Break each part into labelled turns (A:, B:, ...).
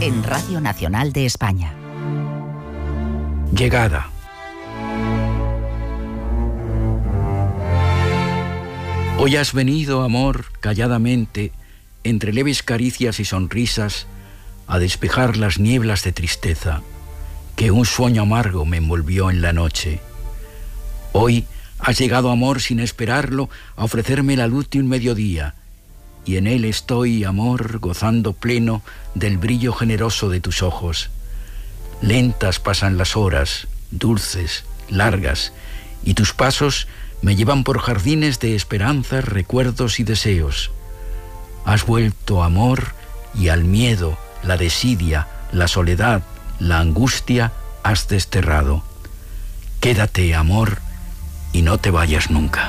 A: en Radio Nacional de España.
B: Llegada. Hoy has venido, amor, calladamente, entre leves caricias y sonrisas, a despejar las nieblas de tristeza que un sueño amargo me envolvió en la noche. Hoy has llegado, amor, sin esperarlo, a ofrecerme la luz de un mediodía, y en él estoy, amor, gozando pleno del brillo generoso de tus ojos. Lentas pasan las horas, dulces, largas, y tus pasos me llevan por jardines de esperanzas, recuerdos y deseos. Has vuelto, amor, y al miedo, la desidia, la soledad, la angustia has desterrado. Quédate, amor, y no te vayas nunca.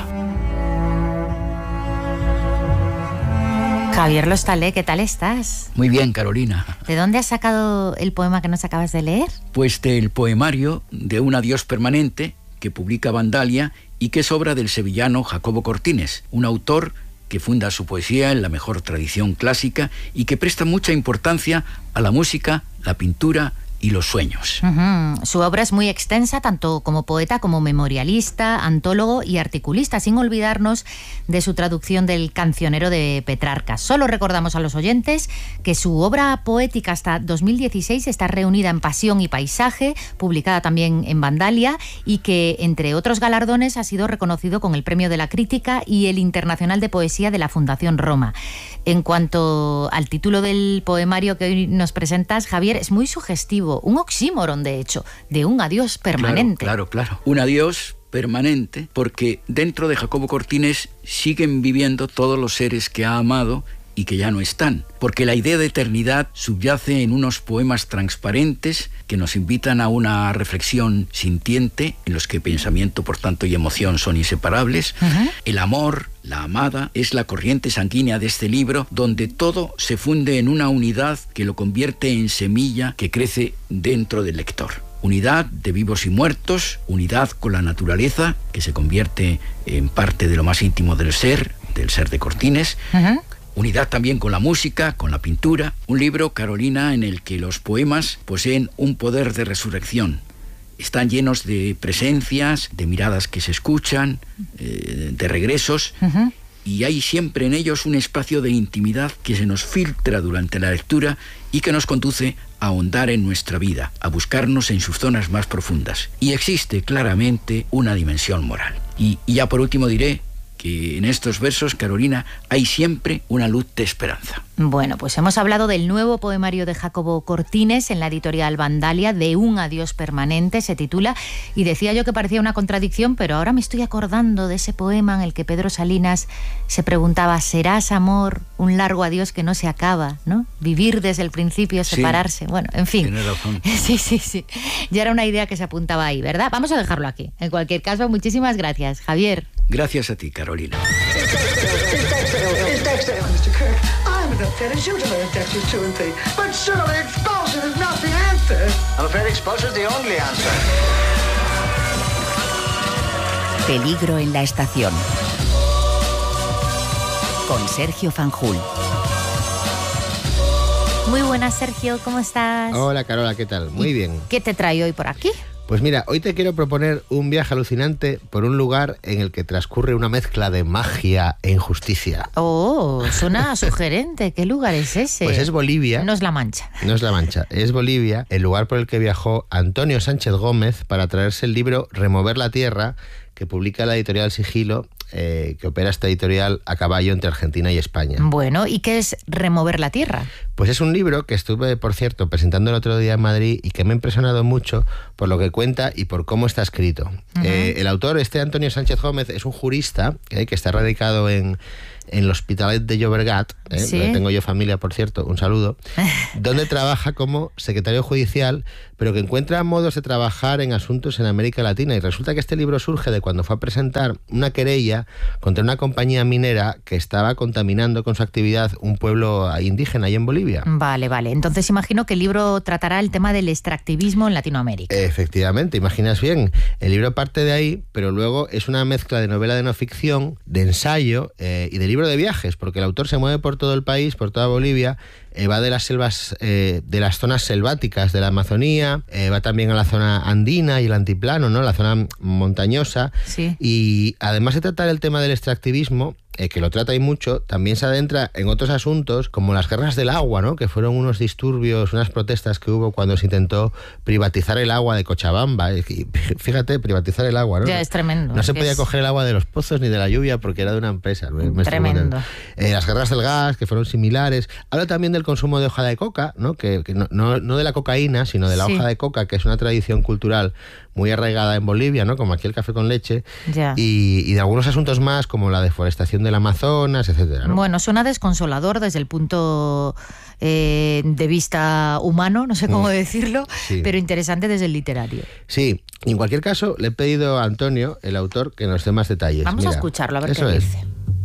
C: Javier Lostalé, ¿qué tal estás?
B: Muy bien, Carolina.
C: ¿De dónde has sacado el poema que nos acabas de leer?
B: Pues del poemario de Un adiós permanente, que publica Vandalia y que es obra del sevillano Jacobo Cortines, un autor que funda su poesía en la mejor tradición clásica y que presta mucha importancia a la música, la pintura y los sueños.
C: Su obra es muy extensa, tanto como poeta como memorialista, antólogo y articulista, sin olvidarnos de su traducción del Cancionero de Petrarca. Solo recordamos a los oyentes que su obra poética hasta 2016 está reunida en Pasión y Paisaje, publicada también en Vandalia, y que, entre otros galardones, ha sido reconocido con el Premio de la Crítica y el Internacional de Poesía de la Fundación Roma. En cuanto al título del poemario que hoy nos presentas, Javier, es muy sugestivo, un oxímoron, de hecho, de un adiós permanente.
B: Claro. Un adiós permanente, porque dentro de Jacobo Cortines siguen viviendo todos los seres que ha amado y que ya no están, porque la idea de eternidad subyace en unos poemas transparentes que nos invitan a una reflexión sintiente, en los que pensamiento, por tanto, y emoción son inseparables. El amor, la amada, es la corriente sanguínea de este libro, donde todo se funde en una unidad que lo convierte en semilla que crece dentro del lector. Unidad de vivos y muertos, unidad con la naturaleza, que se convierte en parte de lo más íntimo del ser de Cortines. Unidad también con la música, con la pintura. Un libro, Carolina, en el que los poemas poseen un poder de resurrección. Están llenos de presencias, de miradas que se escuchan, de regresos, y hay siempre en ellos un espacio de intimidad que se nos filtra durante la lectura y que nos conduce a ahondar en nuestra vida, a buscarnos en sus zonas más profundas. Y existe claramente una dimensión moral. Y ya por último diré que en estos versos, Carolina, hay siempre una luz de esperanza.
C: Bueno, pues hemos hablado del nuevo poemario de Jacobo Cortines en la editorial Vandalia, de Un adiós permanente, se titula, y decía yo que parecía una contradicción, pero ahora me estoy acordando de ese poema en el que Pedro Salinas se preguntaba: ¿serás, amor, un largo adiós que no se acaba, ¿no? Vivir desde el principio, separarse. Sí, bueno, en fin.
B: Tienes razón.
C: Sí. Ya era una idea que se apuntaba ahí, ¿verdad? Vamos a dejarlo aquí. En cualquier caso, muchísimas gracias, Javier.
B: Gracias a ti, Carolina.
A: Peligro en la estación. Con Sergio Fanjul.
C: Muy buenas, Sergio, ¿cómo estás?
D: Hola, Carola, ¿qué tal? Muy bien.
C: ¿Qué te trae hoy por aquí?
D: Pues mira, hoy te quiero proponer un viaje alucinante por un lugar en el que transcurre una mezcla de magia e injusticia.
C: Oh, suena sugerente. ¿Qué lugar es ese?
D: Pues es Bolivia.
C: No es La Mancha.
D: No es La Mancha, es Bolivia, el lugar por el que viajó Antonio Sánchez Gómez para traerse el libro Remover la Tierra, que publica la editorial Sigilo, que opera esta editorial a caballo entre Argentina y España.
C: Bueno, ¿y qué es Remover la Tierra?
D: Pues es un libro que estuve, por cierto, presentando el otro día en Madrid y que me ha impresionado mucho por lo que cuenta y por cómo está escrito. El autor, Antonio Sánchez Gómez, es un jurista que está radicado en l'Hospitalet de Llobregat,
C: ¿Sí?
D: Donde tengo yo familia, por cierto, un saludo, donde trabaja como secretario judicial, pero que encuentra modos de trabajar en asuntos en América Latina. Y resulta que este libro surge de cuando fue a presentar una querella contra una compañía minera que estaba contaminando con su actividad un pueblo indígena ahí en Bolivia.
C: Vale. Entonces imagino que el libro tratará el tema del extractivismo en Latinoamérica.
D: Efectivamente, imaginas bien. El libro parte de ahí, pero luego es una mezcla de novela de no ficción, de ensayo y de libro de viajes, porque el autor se mueve por por todo el país, por toda Bolivia, va de las selvas, de las zonas selváticas de la Amazonía, va también a la zona andina y el altiplano, ¿no? La zona montañosa.
C: Sí.
D: Y además de tratar el tema del extractivismo, que lo trata y mucho, también se adentra en otros asuntos como las guerras del agua, ¿no? Que fueron unos disturbios, unas protestas que hubo cuando se intentó privatizar el agua de Cochabamba. Y fíjate, privatizar el agua, ¿no?
C: Ya es tremendo.
D: No se podía coger el agua de los pozos ni de la lluvia porque era de una empresa.
C: Tremendo.
D: Las guerras del gas, que fueron similares. Habla también del consumo de hoja de coca, ¿no? Que no de la cocaína, sino de la hoja de coca, que es una tradición cultural muy arraigada en Bolivia, ¿no? Como aquí el café con leche.
C: Ya.
D: Y de algunos asuntos más, como la deforestación del Amazonas, etcétera, ¿no?
C: Bueno, suena desconsolador desde el punto de vista humano, no sé cómo decirlo,
D: sí,
C: pero interesante desde el literario.
D: Sí, y en cualquier caso, le he pedido a Antonio, el autor, que nos dé más detalles.
C: Vamos a escucharlo, a ver qué dice.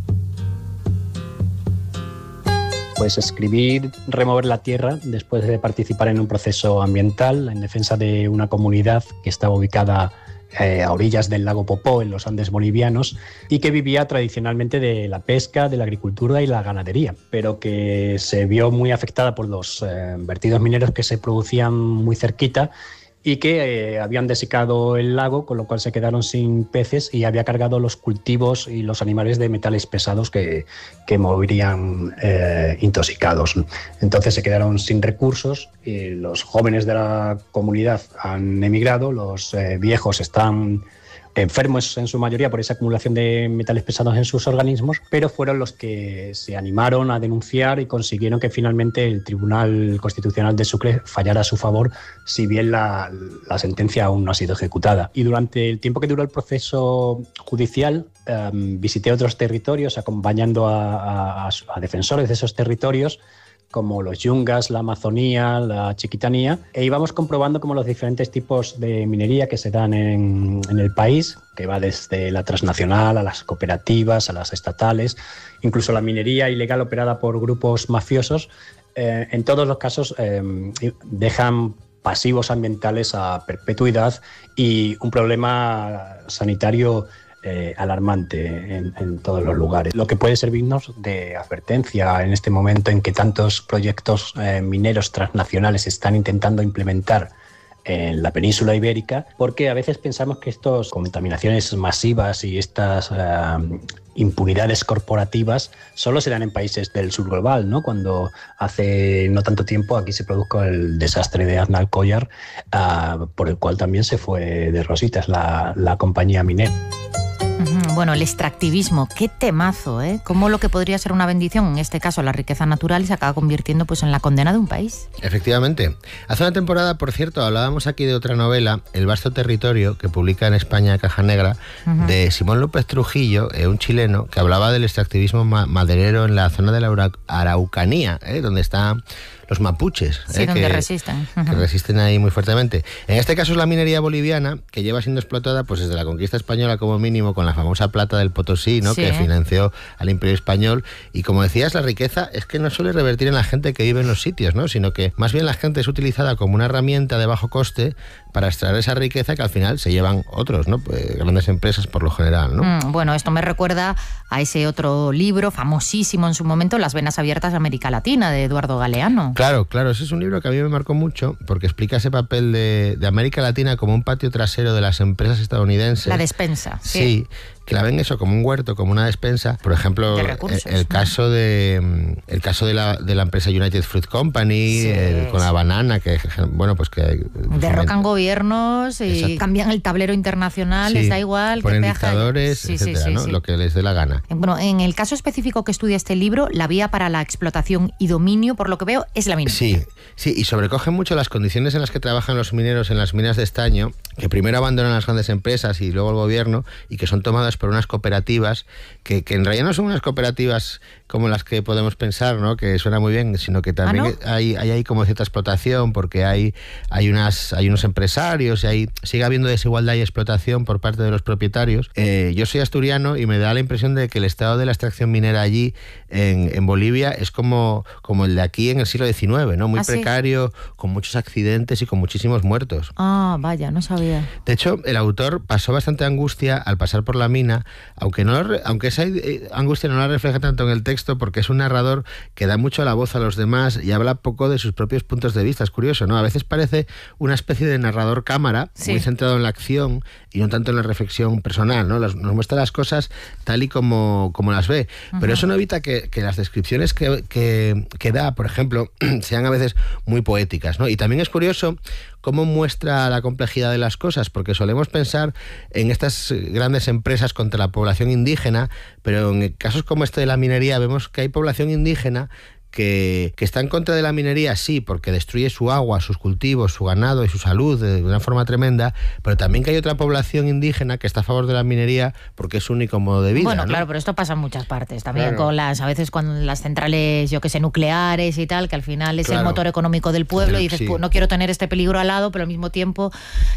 E: Pues escribir, remover la tierra después de participar en un proceso ambiental en defensa de una comunidad que estaba ubicada a orillas del lago Popó, en los Andes bolivianos, y que vivía tradicionalmente de la pesca, de la agricultura y la ganadería, pero que se vio muy afectada por los vertidos mineros que se producían muy cerquita y que habían desecado el lago, con lo cual se quedaron sin peces y había cargado los cultivos y los animales de metales pesados que morirían intoxicados. Entonces se quedaron sin recursos y los jóvenes de la comunidad han emigrado, los viejos están enfermos en su mayoría por esa acumulación de metales pesados en sus organismos, pero fueron los que se animaron a denunciar y consiguieron que finalmente el Tribunal Constitucional de Sucre fallara a su favor, si bien la sentencia aún no ha sido ejecutada. Y durante el tiempo que duró el proceso judicial, visité otros territorios acompañando a defensores de esos territorios, como los Yungas, la Amazonía, la Chiquitanía, e íbamos comprobando como los diferentes tipos de minería que se dan en el país, que va desde la transnacional a las cooperativas, a las estatales, incluso la minería ilegal operada por grupos mafiosos, en todos los casos dejan pasivos ambientales a perpetuidad y un problema sanitario alarmante en todos los lugares. Lo que puede servirnos de advertencia en este momento en que tantos proyectos mineros transnacionales están intentando implementar en la península ibérica, porque a veces pensamos que estas contaminaciones masivas y estas impunidades corporativas solo se dan en países del sur global, ¿no? Cuando hace no tanto tiempo aquí se produjo el desastre de Aznalcóllar, por el cual también se fue de rositas la compañía minera.
C: Bueno, el extractivismo, qué temazo, ¿eh? Cómo lo que podría ser una bendición, en este caso la riqueza natural, se acaba convirtiendo pues en la condena de un país. Efectivamente.
D: Hace una temporada, por cierto, hablábamos aquí de otra novela, El vasto territorio, que publica en España Caja Negra, de Simón López Trujillo, un chileno, que hablaba del extractivismo maderero en la zona de la Araucanía, donde están los mapuches,
C: sí, donde resisten.
D: Que resisten ahí muy fuertemente. En este caso es la minería boliviana, que lleva siendo explotada pues desde la conquista española como mínimo, con la famosa plata del Potosí, ¿no? Sí, que financió al Imperio Español. Y como decías, la riqueza es que no suele revertir en la gente que vive en los sitios, ¿no? Sino que más bien la gente es utilizada como una herramienta de bajo coste para extraer esa riqueza que al final se llevan otros, ¿no? Pues grandes empresas por lo general, ¿no?
C: Bueno, esto me recuerda a ese otro libro famosísimo en su momento, Las venas abiertas de América Latina, de Eduardo Galeano.
D: Claro, ese es un libro que a mí me marcó mucho porque explica ese papel de América Latina como un patio trasero de las empresas estadounidenses.
C: La despensa.
D: Sí, que la ven eso como un huerto, como una despensa. Por ejemplo, el caso de la empresa United Fruit Company, con la banana, que bueno, pues que
C: derrocan gobiernos y exacto, cambian el tablero internacional, les da igual,
D: ponen dictadores, etcétera, ¿no? Lo que les dé la gana.
C: Bueno, en el caso específico que estudia este libro, la vía para la explotación y dominio, por lo que veo, es la minería.
D: Sí, y sobrecoge mucho las condiciones en las que trabajan los mineros en las minas de estaño, que primero abandonan las grandes empresas y luego el gobierno, y que son tomadas por unas cooperativas que en realidad no son unas cooperativas como las que podemos pensar, ¿no? Que suena muy bien, sino que también hay como cierta explotación, porque hay unos empresarios y sigue habiendo desigualdad y explotación por parte de los propietarios. Yo soy asturiano y me da la impresión de que el estado de la extracción minera allí en Bolivia es como el de aquí en el siglo XIX, ¿no? Muy precario, con muchos accidentes y con muchísimos muertos.
C: Ah, vaya, no sabía vida.
D: De hecho, el autor pasó bastante angustia al pasar por la mina, aunque esa angustia no la refleja tanto en el texto, porque es un narrador que da mucho la voz a los demás y habla poco de sus propios puntos de vista. Es curioso, ¿no? A veces parece una especie de narrador cámara, muy centrado en la acción y no tanto en la reflexión personal, ¿no? Nos muestra las cosas tal y como las ve. Pero eso no evita que las descripciones que da, por ejemplo, sean a veces muy poéticas, ¿no? Y también es curioso cómo muestra la complejidad de las cosas, porque solemos pensar en estas grandes empresas contra la población indígena, pero en casos como este de la minería vemos que hay población indígena que está en contra de la minería, sí, porque destruye su agua, sus cultivos, su ganado y su salud de una forma tremenda, pero también que hay otra población indígena que está a favor de la minería porque es su único modo de vida.
C: Bueno,
D: ¿no?
C: Claro, pero esto pasa en muchas partes. También con a veces con las centrales, yo que sé, nucleares y tal, que al final es el motor económico del pueblo y dices, pues, no quiero tener este peligro al lado, pero al mismo tiempo,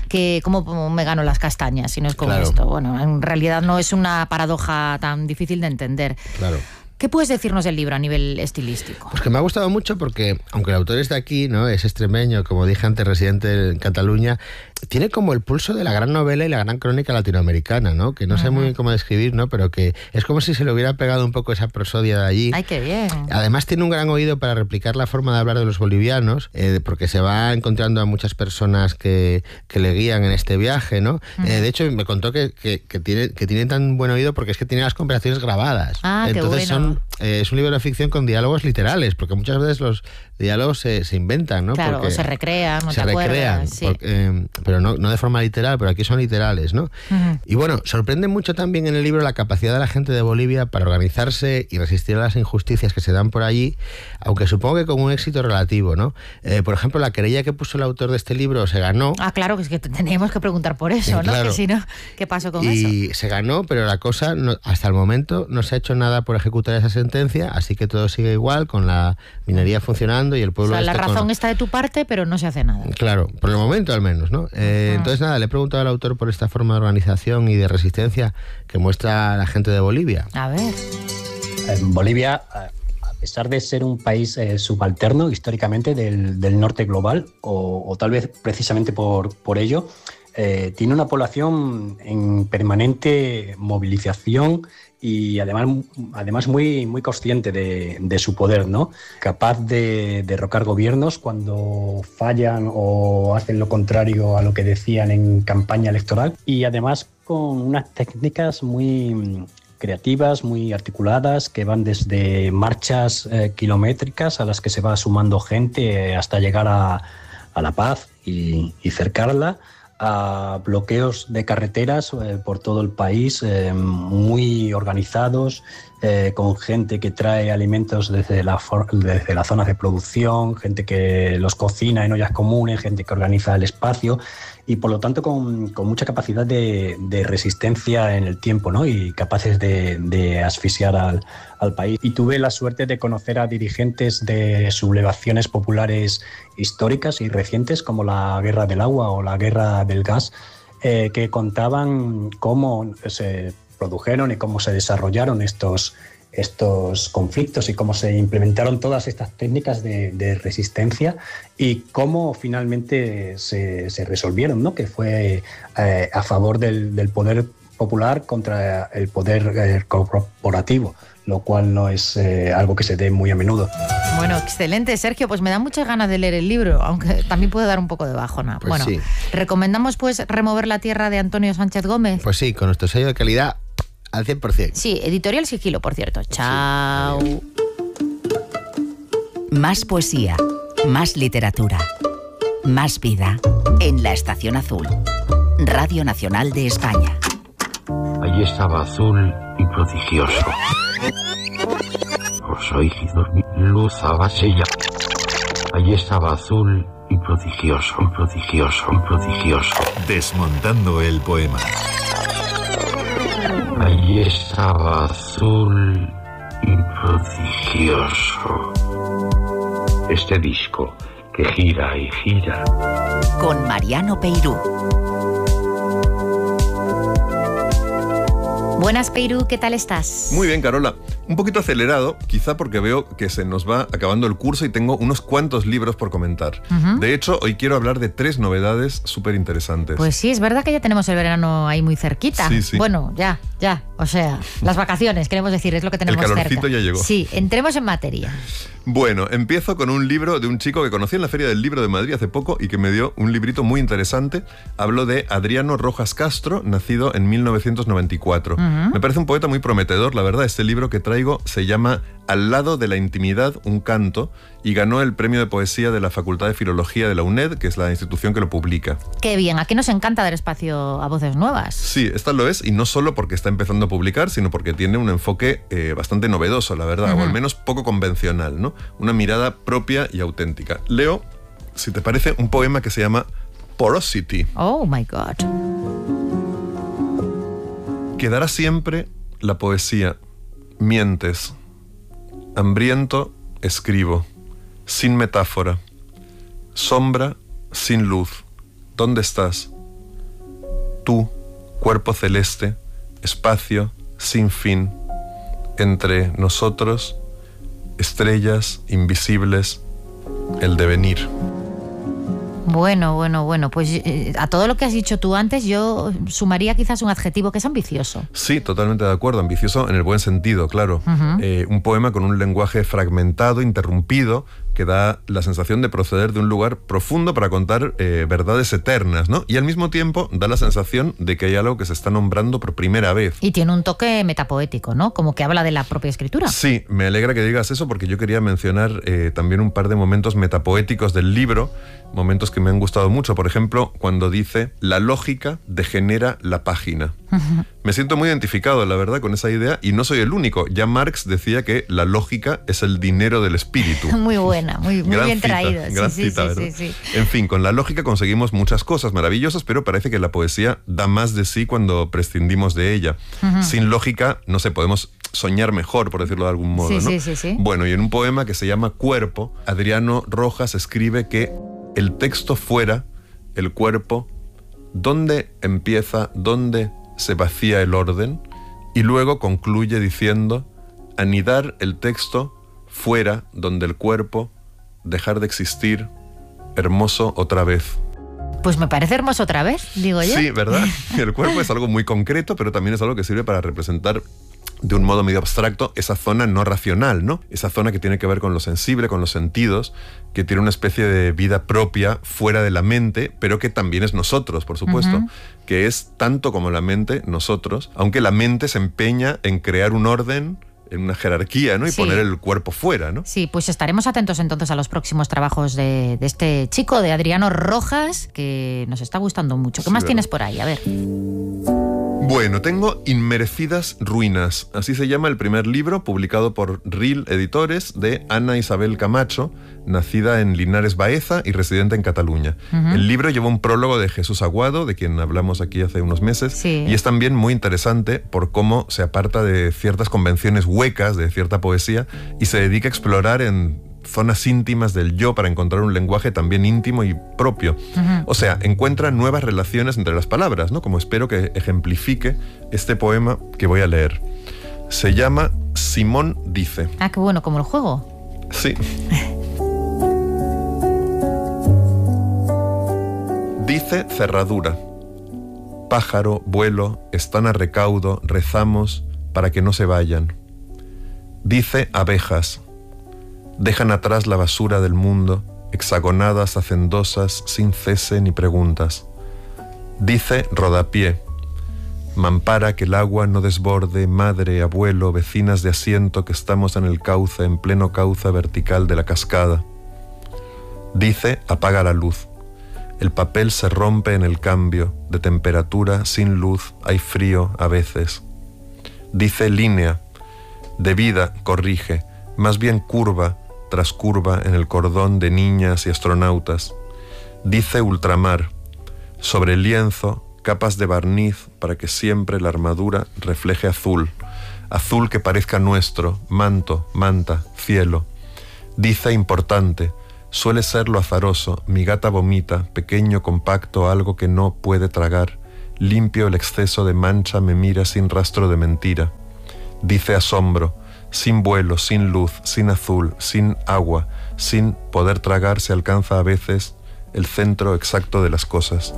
C: ¿cómo me gano las castañas si no es como esto? Bueno, en realidad no es una paradoja tan difícil de entender.
D: Claro.
C: ¿Qué puedes decirnos del libro a nivel estilístico?
D: Pues que me ha gustado mucho porque, aunque el autor es de aquí, ¿no? Es extremeño, como dije antes, residente en Cataluña, tiene como el pulso de la gran novela y la gran crónica latinoamericana, ¿no? Que no sé muy bien cómo describir, ¿no? Pero que es como si se le hubiera pegado un poco esa prosodia de allí.
C: ¡Ay, qué bien!
D: Además tiene un gran oído para replicar la forma de hablar de los bolivianos, porque se va encontrando a muchas personas que le guían en este viaje, ¿no? De hecho, me contó que tiene tan buen oído porque es que tiene las conversaciones grabadas.
C: Ah,
D: entonces
C: qué bueno.
D: Es un libro de ficción con diálogos literales, porque muchas veces los diálogos se inventan, ¿no?
C: Claro,
D: porque
C: se recrean,
D: se recrean,
C: sí.
D: pero no de forma literal, pero aquí son literales, ¿no? Y bueno, sorprende mucho también en el libro la capacidad de la gente de Bolivia para organizarse y resistir a las injusticias que se dan por allí, aunque supongo que con un éxito relativo, ¿no? Por ejemplo, la querella que puso el autor de este libro se ganó.
C: Ah, claro, que es que teníamos que preguntar por eso, ¿no?
D: Claro.
C: Que si no, ¿qué pasó con eso?
D: Y se ganó, pero la cosa, hasta el momento, no se ha hecho nada por ejecutar esa sentencia, así que todo sigue igual, con la minería funcionando y el pueblo...
C: O sea, la razón está de tu parte, pero no se hace nada.
D: Claro, por el momento al menos, ¿no? Entonces nada, le he preguntado al autor por esta forma de organización y de resistencia que muestra la gente de Bolivia.
C: A ver.
E: En Bolivia, a pesar de ser un país subalterno históricamente del norte global, o tal vez precisamente por ello, tiene una población en permanente movilización y además muy, muy consciente de su poder, ¿no? Capaz de derrocar gobiernos cuando fallan o hacen lo contrario a lo que decían en campaña electoral, y además con unas técnicas muy creativas, muy articuladas, que van desde marchas kilométricas a las que se va sumando gente hasta llegar a la paz y cercarla, a bloqueos de carreteras por todo el país, muy organizados, con gente que trae alimentos desde las zonas de producción, gente que los cocina en ollas comunes, gente que organiza el espacio, y por lo tanto con mucha capacidad de resistencia en el tiempo, ¿no? Y capaces de asfixiar al país. Y tuve la suerte de conocer a dirigentes de sublevaciones populares históricas y recientes, como la Guerra del Agua o la Guerra del Gas, que contaban cómo se produjeron y cómo se desarrollaron estos conflictos y cómo se implementaron todas estas técnicas de resistencia y cómo finalmente se resolvieron, ¿no? Que fue a favor del poder popular contra el poder corporativo, lo cual no es algo que se dé muy a menudo.
C: Bueno, excelente, Sergio. Pues me da muchas ganas de leer el libro, aunque también puede dar un poco de bajona.
D: Pues
C: bueno,
D: sí.
C: ¿Recomendamos pues Remover la Tierra de Antonio Sánchez Gómez?
D: Pues sí, con nuestro sello de calidad al 100%.
C: Sí, Editorial Sigilo, por cierto. Chao.
D: Sí,
A: más poesía, más literatura, más vida en la Estación Azul. Radio Nacional de España.
F: Allí estaba azul y prodigioso. Os oí dormir, luz abasella. Allí estaba azul y prodigioso, prodigioso, prodigioso.
G: Desmontando el poema.
F: Allí estaba azul y prodigioso. Este disco que gira y gira.
A: Con Mariano Peirú.
C: Buenas, Peiru, ¿qué tal estás?
H: Muy bien, Carola. Un poquito acelerado, quizá porque veo que se nos va acabando el curso y tengo unos cuantos libros por comentar. De hecho, hoy quiero hablar de 3 novedades súper interesantes.
C: Pues sí, es verdad que ya tenemos el verano ahí muy cerquita.
H: Sí.
C: Bueno, ya. O sea, las vacaciones, queremos decir, es lo que tenemos cerca.
H: El calorcito ya llegó.
C: Sí, entremos en materia.
H: Bueno, empiezo con un libro de un chico que conocí en la Feria del Libro de Madrid hace poco y que me dio un librito muy interesante. Hablo de Adriano Rojas Castro, nacido en 1994. Me parece un poeta muy prometedor, la verdad. Este libro que traigo se llama Al lado de la intimidad, un canto, y ganó el premio de poesía de la Facultad de Filología de la UNED, que es la institución que lo publica.
C: Qué bien, aquí nos encanta dar espacio a voces nuevas.
H: Sí, esta lo es, y no solo porque está empezando a publicar, sino porque tiene un enfoque bastante novedoso, la verdad, o al menos poco convencional, ¿no? Una mirada propia y auténtica. Leo, si te parece, un poema que se llama Porosity.
C: Oh, my God.
H: Quedará siempre la poesía. Mientes. Hambriento, escribo. Sin metáfora. Sombra, sin luz. ¿Dónde estás? Tú, cuerpo celeste, espacio, sin fin. Entre nosotros, estrellas invisibles, el devenir.
C: Bueno, pues a todo lo que has dicho tú antes yo sumaría quizás un adjetivo que es ambicioso.
H: Sí, totalmente de acuerdo, ambicioso en el buen sentido, claro. Un poema con un lenguaje fragmentado, interrumpido, que da la sensación de proceder de un lugar profundo para contar verdades eternas, ¿no? Y al mismo tiempo da la sensación de que hay algo que se está nombrando por primera vez.
C: Y tiene un toque metapoético, ¿no? Como que habla de la propia escritura.
H: Sí, me alegra que digas eso porque yo quería mencionar también un par de momentos metapoéticos del libro, momentos que me han gustado mucho. Por ejemplo, cuando dice, la lógica degenera la página. Me siento muy identificado, la verdad, con esa idea, y no soy el único. Ya Marx decía que la lógica es el dinero del espíritu.
C: Muy buena, muy bien traído.
H: Gran cita, ¿verdad?
C: Sí.
H: En fin, con la lógica conseguimos muchas cosas maravillosas, pero parece que la poesía da más de sí cuando prescindimos de ella. Sin lógica, no sé, podemos soñar mejor, por decirlo de algún modo, ¿no?
C: Sí.
H: Bueno, y en un poema que se llama Cuerpo, Adriano Rojas escribe que el texto fuera, el cuerpo, ¿dónde empieza, dónde se vacía el orden? Y luego concluye diciendo, anidar el texto fuera, donde el cuerpo, dejar de existir, hermoso otra vez.
C: Pues me parece hermoso otra vez, digo yo.
H: Sí, ¿verdad? El cuerpo es algo muy concreto, pero también es algo que sirve para representar de un modo medio abstracto esa zona no racional, ¿no? Esa zona que tiene que ver con lo sensible, con los sentidos, que tiene una especie de vida propia fuera de la mente, pero que también es nosotros, por supuesto, que es tanto como la mente nosotros, aunque la mente se empeña en crear un orden, en una jerarquía, ¿no? Y poner el cuerpo fuera, ¿no?
C: Sí, pues estaremos atentos entonces a los próximos trabajos de este chico, de Adriano Rojas, que nos está gustando mucho. ¿Qué más tienes por ahí? A ver.
H: Bueno, tengo Inmerecidas Ruinas, así se llama el primer libro publicado por RIL Editores de Ana Isabel Camacho, nacida en Linares Baeza y residente en Cataluña. El libro lleva un prólogo de Jesús Aguado, de quien hablamos aquí hace unos meses, y es también muy interesante por cómo se aparta de ciertas convenciones huecas, de cierta poesía, y se dedica a explorar en zonas íntimas del yo para encontrar un lenguaje también íntimo y propio. O sea, encuentra nuevas relaciones entre las palabras, ¿no? Como espero que ejemplifique este poema que voy a leer. Se llama Simón dice.
C: Ah, qué bueno, como el juego.
H: Sí. Dice cerradura. Pájaro, vuelo, están a recaudo, rezamos para que no se vayan. Dice abejas. Dejan atrás la basura del mundo, hexagonadas, hacendosas, sin cese ni preguntas. Dice rodapié. Mampara que el agua no desborde, madre, abuelo, vecinas de asiento que estamos en el cauce, en pleno cauce vertical de la cascada. Dice apaga la luz. El papel se rompe en el cambio, de temperatura, sin luz, hay frío a veces. Dice línea. De vida, corrige, más bien curva, tras curva en el cordón de niñas y astronautas. Dice ultramar, sobre el lienzo, capas de barniz para que siempre la armadura refleje azul, azul que parezca nuestro, manto, manta, cielo. Dice importante, suele ser lo azaroso, mi gata vomita, pequeño, compacto, algo que no puede tragar, limpio el exceso de mancha me mira sin rastro de mentira. Dice asombro, sin vuelo, sin luz, sin azul, sin agua, sin poder tragar se alcanza a veces el centro exacto de las cosas.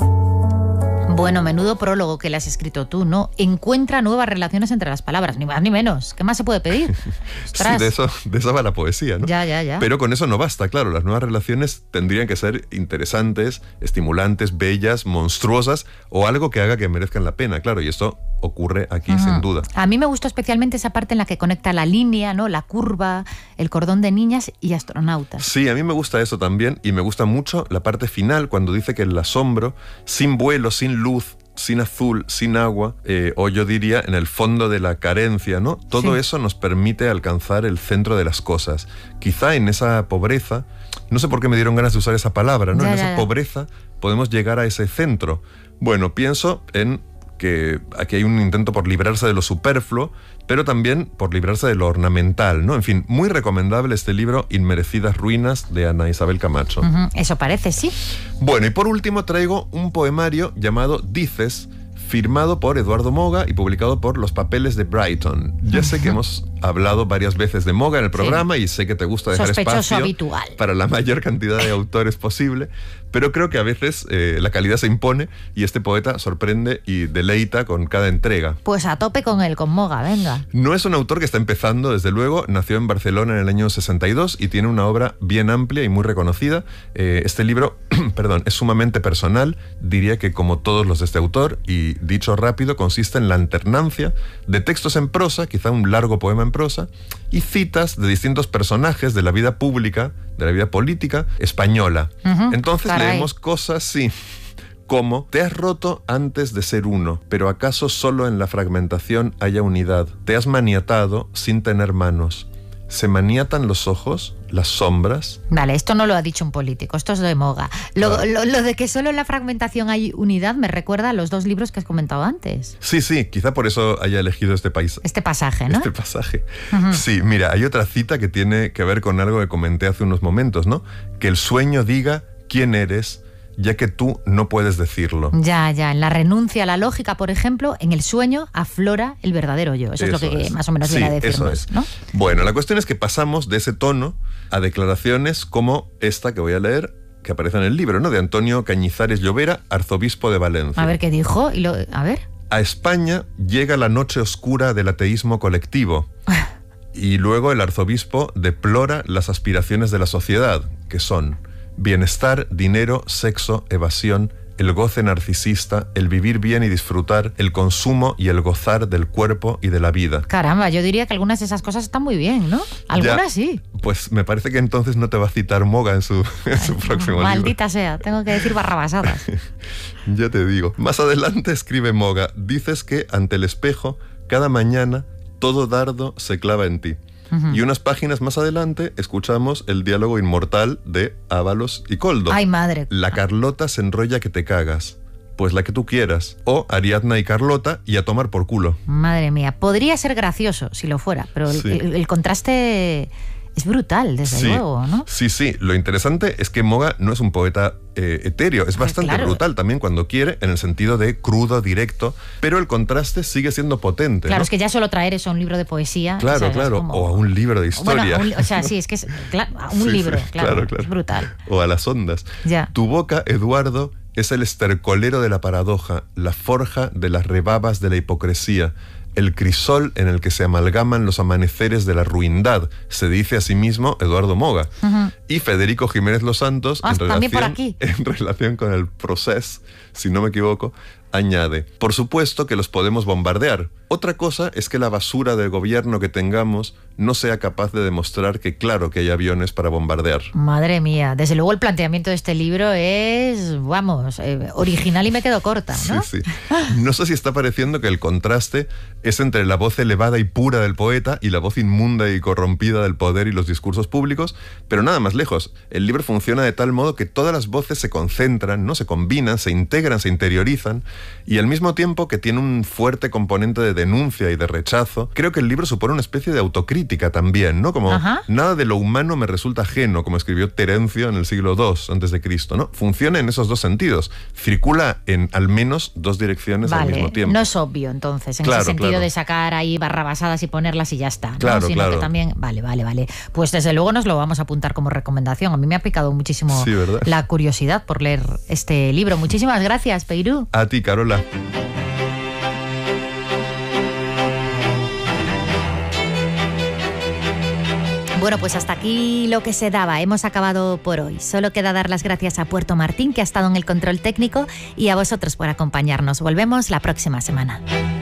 C: Bueno, menudo prólogo que le has escrito tú, ¿no? Encuentra nuevas relaciones entre las palabras, ni más ni menos. ¿Qué más se puede pedir?
H: Sí, de eso va la poesía, ¿no?
C: Ya.
H: Pero con eso no basta, claro. Las nuevas relaciones tendrían que ser interesantes, estimulantes, bellas, monstruosas o algo que haga que merezcan la pena, claro. Y esto ocurre aquí, sin duda.
C: A mí me gustó especialmente esa parte en la que conecta la línea, ¿no? La curva, el cordón de niñas y astronautas.
H: Sí, a mí me gusta eso también y me gusta mucho la parte final cuando dice que el asombro, sin vuelo, sin luz, sin azul, sin agua, o yo diría en el fondo de la carencia, ¿no? Todo eso nos permite alcanzar el centro de las cosas. Quizá en esa pobreza, no sé por qué me dieron ganas de usar esa palabra, ¿no? En esa pobreza podemos llegar a ese centro. Bueno, pienso en que aquí hay un intento por librarse de lo superfluo, pero también por librarse de lo ornamental, ¿no? En fin, muy recomendable este libro, Inmerecidas ruinas, de Ana Isabel Camacho.
C: Eso parece, sí.
H: Bueno, y por último traigo un poemario llamado Dices, firmado por Eduardo Moga y publicado por Los Papeles de Brighton. Ya sé que hemos hablado varias veces de Moga en el programa y sé que te gusta dejar espacio
C: habitual
H: para la mayor cantidad de autores posible, pero creo que a veces la calidad se impone y este poeta sorprende y deleita con cada entrega.
C: Pues a tope con él, con Moga, venga.
H: No es un autor que está empezando, desde luego. Nació en Barcelona en el año 62 y tiene una obra bien amplia y muy reconocida. Este libro, es sumamente personal. Diría que como todos los de este autor, y dicho rápido, consiste en la alternancia de textos en prosa, quizá un largo poema en prosa, y citas de distintos personajes de la vida pública, de la vida política española. Entonces leemos cosas, sí, como: te has roto antes de ser uno, pero acaso solo en la fragmentación haya unidad. Te has maniatado sin tener manos. ¿Se maniatan los ojos, las sombras?
C: Vale, esto no lo ha dicho un político, esto es de Moga. Lo de que solo en la fragmentación hay unidad me recuerda a los dos libros que has comentado antes.
H: Sí, quizá por eso haya elegido este
C: pasaje, ¿no?
H: Este pasaje. Sí, mira, hay otra cita que tiene que ver con algo que comenté hace unos momentos, ¿no? Que el sueño diga quién eres, ya que tú no puedes decirlo. Ya. En la renuncia a la lógica, por ejemplo, en el sueño aflora el verdadero yo. Eso es lo que más o menos viene a decirnos, ¿no? Bueno, la cuestión es que pasamos de ese tono a declaraciones como esta que voy a leer, que aparece en el libro, ¿no? De Antonio Cañizares Llovera, arzobispo de Valencia. A ver qué dijo. A ver. A España llega la noche oscura del ateísmo colectivo. Y luego el arzobispo deplora las aspiraciones de la sociedad, que son bienestar, dinero, sexo, evasión, el goce narcisista, el vivir bien y disfrutar, el consumo y el gozar del cuerpo y de la vida. Caramba, yo diría que algunas de esas cosas están muy bien, ¿no? Algunas sí. Pues me parece que entonces no te va a citar Moga en su próximo libro. Maldita sea, tengo que decir barrabasadas. Ya te digo. Más adelante escribe Moga: dices que ante el espejo, cada mañana, todo dardo se clava en ti. Y unas páginas más adelante escuchamos el diálogo inmortal de Ábalos y Koldo. ¡Ay, madre! La Carlota se enrolla que te cagas. Pues la que tú quieras. O Ariadna y Carlota y a tomar por culo. Madre mía, podría ser gracioso si lo fuera, pero el contraste es brutal, desde luego, ¿no? Sí. Lo interesante es que Moga no es un poeta etéreo, es bastante brutal también cuando quiere, en el sentido de crudo, directo, pero el contraste sigue siendo potente. Claro, ¿no? Es que ya solo traer eso a un libro de poesía. Claro, como... o a un libro de historia. Bueno, sí, es que es un libro, claro, es brutal. O a las ondas. Ya. Tu boca, Eduardo, es el estercolero de la paradoja, la forja de las rebabas de la hipocresía, el crisol en el que se amalgaman los amaneceres de la ruindad, se dice a sí mismo Eduardo Moga. Y Federico Jiménez Los Santos, en relación con el proceso, si no me equivoco, añade: por supuesto que los podemos bombardear. Otra cosa es que la basura del gobierno que tengamos no sea capaz de demostrar que claro que hay aviones para bombardear. Madre mía, desde luego el planteamiento de este libro es, original y me quedo corta, ¿no? Sí. No sé si está pareciendo que el contraste es entre la voz elevada y pura del poeta y la voz inmunda y corrompida del poder y los discursos públicos, pero nada más más lejos. El libro funciona de tal modo que todas las voces se concentran, ¿no? Se combinan, se integran, se interiorizan, y al mismo tiempo que tiene un fuerte componente de denuncia y de rechazo, creo que el libro supone una especie de autocrítica también, ¿no? Como nada de lo humano me resulta ajeno, como escribió Terencio en el siglo II a.C., ¿no? Funciona en esos dos sentidos. Circula en al menos dos direcciones al mismo tiempo.
C: No es obvio, entonces, en ese sentido de sacar ahí barrabasadas y ponerlas y ya está, ¿no?
H: Claro,
C: sino que también... Vale. Pues desde luego nos lo vamos a apuntar como recomendación. A mí me ha picado muchísimo la curiosidad por leer este libro. Muchísimas gracias, Peirú.
H: A ti, Carola.
C: Bueno, pues hasta aquí lo que se daba. Hemos acabado por hoy. Solo queda dar las gracias a Puerto Martín, que ha estado en el control técnico, y a vosotros por acompañarnos. Volvemos la próxima semana.